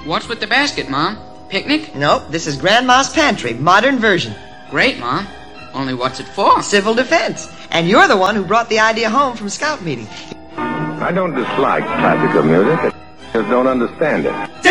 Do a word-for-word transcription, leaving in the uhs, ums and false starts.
What's with the basket, Mom? Picnic? Nope, this is Grandma's pantry, modern version. Great, Mom. Only what's it for? Civil defense. And you're the one who brought the idea home from scout meeting. I don't dislike classical music. I just don't understand it.